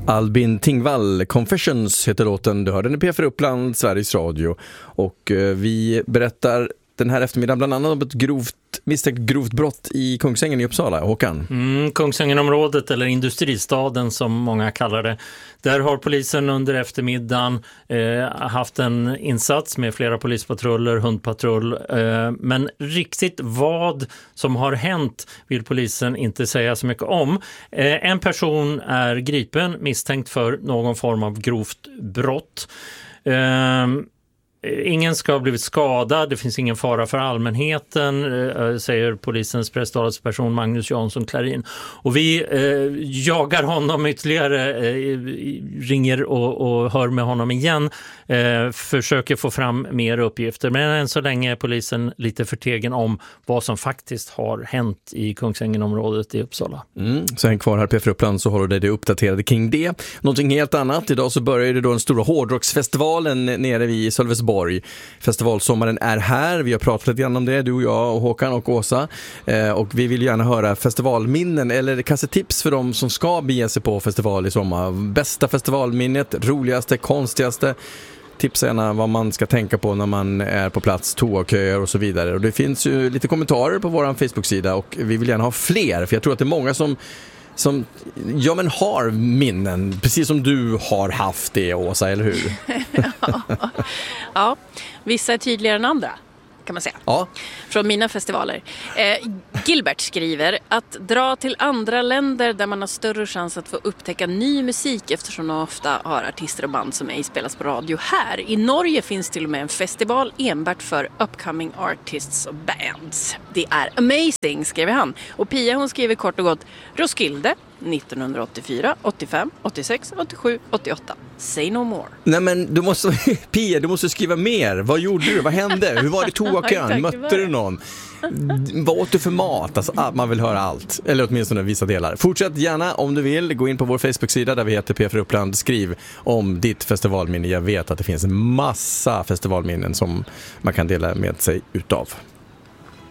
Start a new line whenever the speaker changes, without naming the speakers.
Albin Tingvall, Confessions heter låten. Du hör den i P4 Uppland, Sveriges Radio. Och vi berättar den här eftermiddagen bland annat om ett misstänkt grovt brott i Kungsängen i Uppsala. Håkan?
Kungsängenområdet, eller industristaden som många kallar det. Där har polisen under eftermiddagen haft en insats med flera polispatruller, hundpatrull. Men riktigt vad som har hänt vill polisen inte säga så mycket om. En person är gripen misstänkt för någon form av grovt brott. Ingen ska ha blivit skadad, det finns ingen fara för allmänheten, säger polisens presstalesperson Magnus Jansson Klarin. Och vi jagar honom ytterligare, ringer och hör med honom igen, försöker få fram mer uppgifter. Men än så länge är polisen lite förtegen om vad som faktiskt har hänt i Kungsängenområdet i Uppsala.
Så häng kvar här på P4 Uppland så håller det uppdaterade kring det. Någonting helt annat, idag så börjar det då den stora hårdrocksfestivalen nere vid Sölvesborg. Festivalsommaren är här. Vi har pratat lite grann om det, du och jag och Håkan och Åsa. Och vi vill gärna höra festivalminnen eller kanske tips för dem som ska bege sig på festival i sommar. Bästa festivalminnet, roligaste, konstigaste. Tipsa gärna vad man ska tänka på när man är på plats, toaköer och så vidare. Och det finns ju lite kommentarer på vår Facebook-sida och vi vill gärna ha fler, för jag tror att det är många som har minnen, precis som du har haft det, Åsa, eller hur?
Ja, vissa är tydligare än andra, kan man säga.
Ja.
Från mina festivaler. Gilbert skriver att dra till andra länder där man har större chans att få upptäcka ny musik, eftersom de ofta har artister och band som ej spelas på radio här. I Norge finns till och med en festival enbart för upcoming artists och bands. Det är amazing, skriver han. Och Pia, hon skriver kort och gott: Roskilde 1984, 85, 86, 87, 88. Say no more.
Nej, men Pia, du måste skriva mer. Vad gjorde du? Vad hände? Hur var det i toakön? Mötte du någon? Vad åt du för mat? Alltså, man vill höra allt. Eller åtminstone vissa delar. Fortsätt gärna om du vill. Gå in på vår Facebook-sida där vi heter P4 Uppland. Skriv om ditt festivalminne. Jag vet att det finns en massa festivalminnen som man kan dela med sig utav.